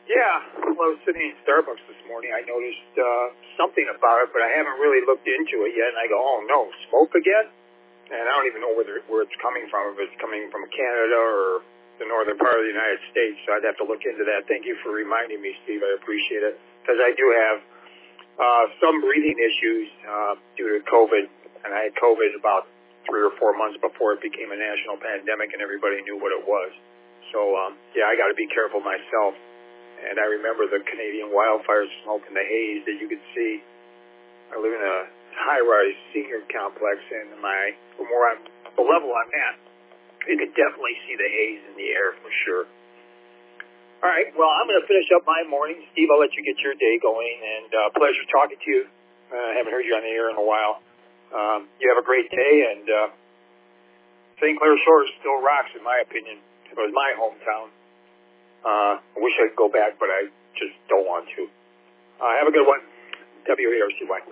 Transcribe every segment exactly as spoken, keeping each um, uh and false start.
Yeah, well, I was sitting in Starbucks this morning. I noticed uh, something about it, but I haven't really looked into it yet. And I go, oh no, smoke again? And I don't even know where, where it's coming from, if it's coming from Canada or the northern part of the United States. So I'd have to look into that. Thank you for reminding me, Steve. I appreciate it. Because I do have uh, some breathing issues uh, due to COVID. And I had COVID about three or four months before it became a national pandemic and everybody knew what it was. So, um, yeah, I got to be careful myself. And I remember the Canadian wildfire smoke and the haze that you could see. I live in a high-rise senior complex, and my from where I'm, the level I'm at, you could definitely see the haze in the air for sure. All right, well, I'm going to finish up my morning. Steve, I'll let you get your day going, and uh, pleasure talking to you. I uh, haven't heard you on the air in a while. Um, you have a great day, and uh, Saint Clair Shores still rocks, in my opinion. It was my hometown. Uh, I wish I could go back, but I just don't want to. Uh, have a good one. W A R C Y.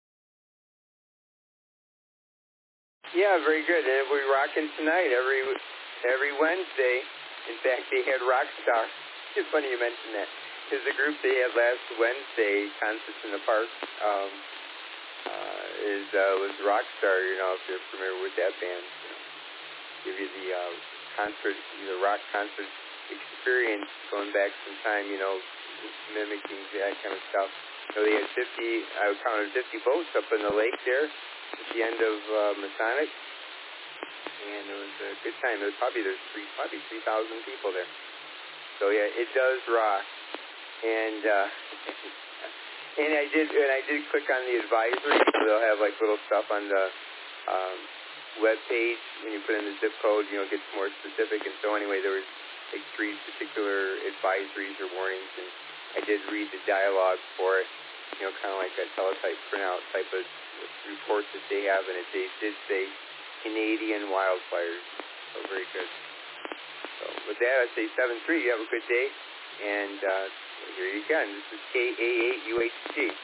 Yeah, very good. And we're rocking tonight every every Wednesday. In fact, they had Rockstar. It's funny you mentioned that. Because the group they had last Wednesday, Concerts in the Park, um, uh, is uh, was Rockstar. You know, if you're familiar with that band, you know, give you the uh, concert, the rock concert experience going back some time, you know, mimicking that kind of stuff. So they had fifty, I counted fifty boats up in the lake there at the end of uh, Masonic, and it was a good time. There was probably there's three, probably three thousand people there. So yeah, it does rock. And uh, and I did and I did click on the advisory. So they'll have like little stuff on the um, web page when you put in the zip code. You know, it gets more specific. And so anyway, there was like three particular advisories or warnings, and I did read the dialogue for it, you know, kind of like a teletype printout type of report that they have, and it they did say Canadian wildfires. So very good. So with that, I say seven three, you have a good day, and uh, here you go. This is K A eight U H G.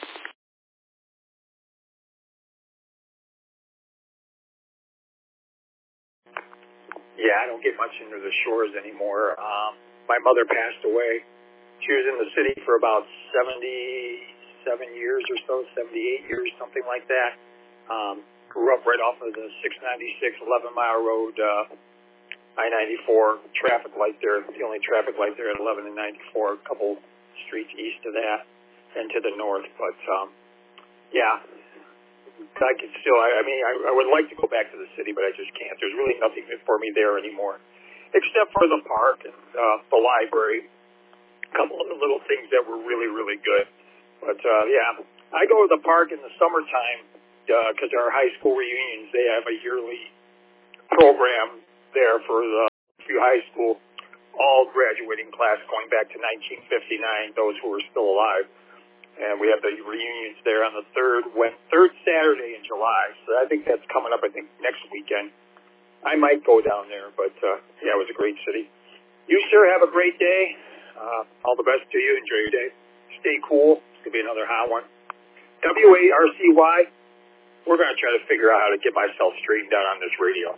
Yeah, I don't get much into the shores anymore. Um, my mother passed away. She was in the city for about seventy-seven years or so, seventy-eight years, something like that. Um, grew up right off of the six ninety-six, eleven mile road, uh, I ninety-four, traffic light there, the only traffic light there at eleven and ninety-four, a couple streets east of that and to the north. But, um, yeah, I could still, I, I mean, I, I would like to go back to the city, but I just can't. There's really nothing for me there anymore, except for the park and uh, the library. A couple of the little things that were really, really good. But, uh, yeah, I go to the park in the summertime because uh, our high school reunions, they have a yearly program there for the few high school, all graduating class going back to nineteen fifty-nine, those who are still alive. And we have the reunions there on the third third Saturday in July. So I think that's coming up, I think, next weekend. I might go down there, but, uh, yeah, it was a great city. You, sir, have a great day. Uh, all the best to you. Enjoy your day. Stay cool. It's going to be another hot one. W A R C Y, we're going to try to figure out how to get myself straightened out on this radio.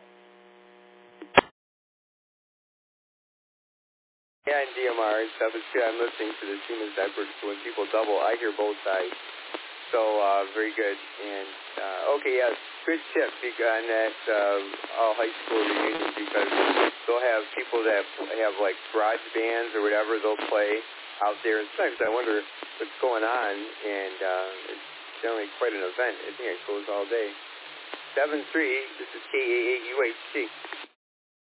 Yeah, and D M R and stuff is good. I'm listening to the Siemens network, so when people double, I hear both sides. So, uh, very good. And, uh, okay, yeah, good tip on that uh, all high school reunion, because they'll have people that have, like, garage bands or whatever they'll play out there. And sometimes I wonder what's going on, and uh, it's generally quite an event. I think it goes all day. seven three, this is K A eight U H C.